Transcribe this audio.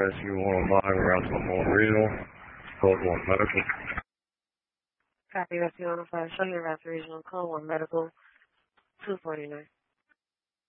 SU-105, route to One Regional, code 1 Medical. Copy SU-105, show your route to Regional, code 1 Medical, 249.